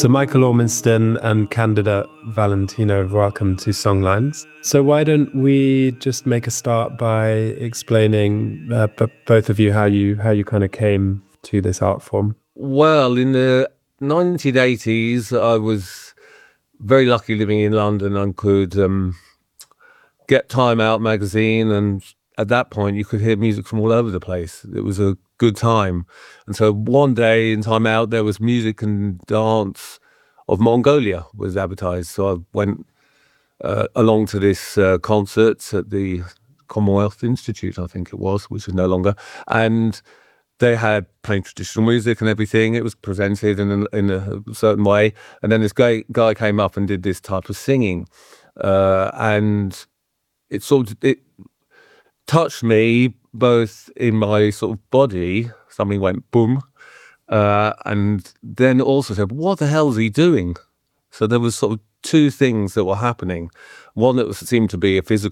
So Michael Ormiston and Candida Valentino, welcome to Songlines. So why don't we just make a start by explaining, both of you, how you kind of came to this art form? Well, in the 1980s, I was very lucky living in London and could get Time Out magazine, and at that point you could hear music from all over the place. It was a good time. And so one day in Time Out there was music and dance of Mongolia was advertised. So I went along to this concert at the Commonwealth Institute, I think it was, which is no longer. And they had playing traditional music and everything. It was presented in a certain way. And then this guy came up and did this type of singing. And it touched me both in my sort of body. Something went boom. And then also said, what the hell is he doing? So there was sort of two things that were happening. One that seemed to be a physical